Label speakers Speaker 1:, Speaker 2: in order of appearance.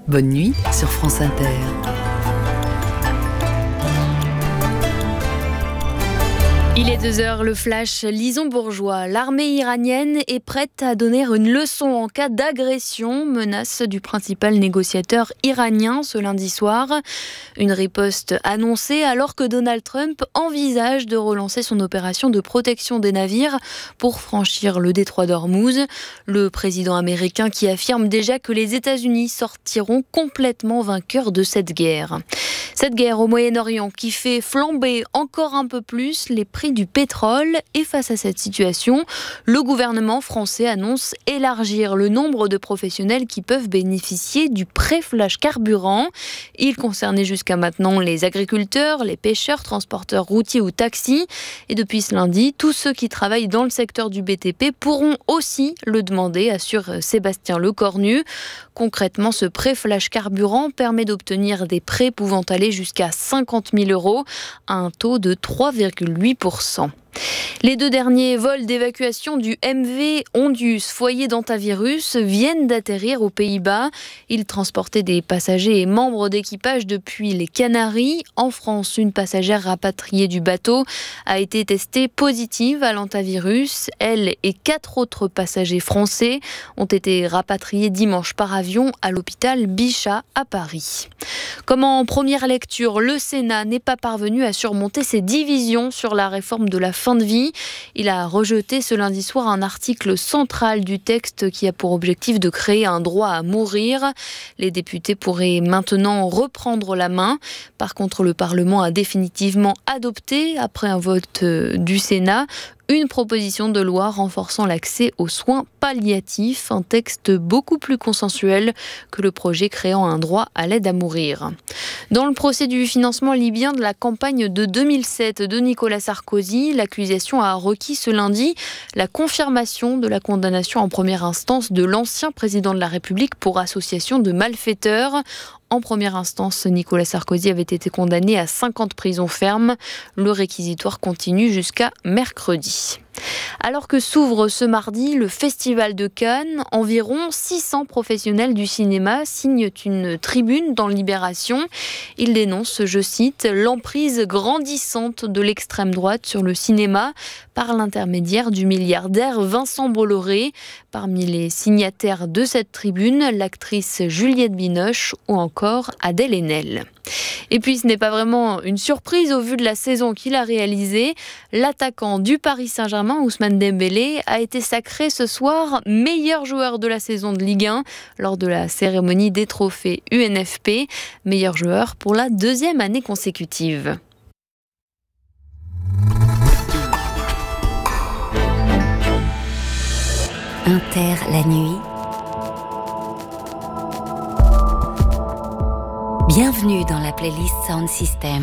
Speaker 1: Bonne nuit sur France Inter.
Speaker 2: Il est 2h, le flash Lison Bourgeois. L'armée iranienne est prête à donner une leçon en cas d'agression, menace du principal négociateur iranien ce lundi soir. Une riposte annoncée alors que Donald Trump envisage de relancer son opération de protection des navires pour franchir le détroit d'Ormuz. Le président américain qui affirme déjà que les États-Unis sortiront complètement vainqueurs de cette guerre. Cette guerre au Moyen-Orient qui fait flamber encore un peu plus les prix du pétrole. Et face à cette situation, le gouvernement français annonce élargir le nombre de professionnels qui peuvent bénéficier du prêt flash carburant. Il concernait jusqu'à maintenant les agriculteurs, les pêcheurs, transporteurs routiers ou taxis. Et depuis ce lundi, tous ceux qui travaillent dans le secteur du BTP pourront aussi le demander, assure Sébastien Lecornu. Concrètement, ce prêt flash carburant permet d'obtenir des prêts pouvant aller jusqu'à 50 000 €, à un taux de 3,8%. Les 2 derniers vols d'évacuation du MV Ondius, foyer d'hantavirus, viennent d'atterrir aux Pays-Bas. Ils transportaient des passagers et membres d'équipage depuis les Canaries. En France, une passagère rapatriée du bateau a été testée positive à l'hantavirus. Elle et 4 autres passagers français ont été rapatriés dimanche par avion à l'hôpital Bichat à Paris. Comme en première lecture, le Sénat n'est pas parvenu à surmonter ses divisions sur la réforme de la fin de vie. Il a rejeté ce lundi soir un article central du texte qui a pour objectif de créer un droit à mourir. Les députés pourraient maintenant reprendre la main. Par contre, le Parlement a définitivement adopté, après un vote du Sénat, une proposition de loi renforçant l'accès aux soins palliatifs, un texte beaucoup plus consensuel que le projet créant un droit à l'aide à mourir. Dans le procès du financement libyen de la campagne de 2007 de Nicolas Sarkozy, l'accusation a requis ce lundi la confirmation de la condamnation en première instance de l'ancien président de la République pour association de malfaiteurs. En première instance, Nicolas Sarkozy avait été condamné à 5 ans de prison ferme. Le réquisitoire continue jusqu'à mercredi. Alors que s'ouvre ce mardi le Festival de Cannes, environ 600 professionnels du cinéma signent une tribune dans Libération. Ils dénoncent, je cite, l'emprise grandissante de l'extrême droite sur le cinéma par l'intermédiaire du milliardaire Vincent Bolloré. Parmi les signataires de cette tribune, l'actrice Juliette Binoche ou encore Adèle Haenel. Et puis ce n'est pas vraiment une surprise au vu de la saison qu'il a réalisée. L'attaquant du Paris Saint-Germain, Ousmane Dembélé, a été sacré ce soir meilleur joueur de la saison de Ligue 1 lors de la cérémonie des trophées UNFP. Meilleur joueur pour la 2e année consécutive.
Speaker 3: Inter la nuit. Bienvenue dans la playlist Sound System.